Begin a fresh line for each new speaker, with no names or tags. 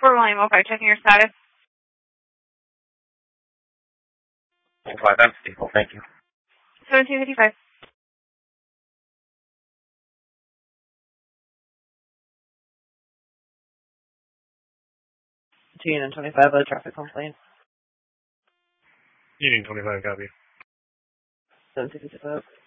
For William, okay, checking your status.
5, I'm stable, thank you.
1755.
Union 25, a traffic complaint.
Union 25, copy.
1755.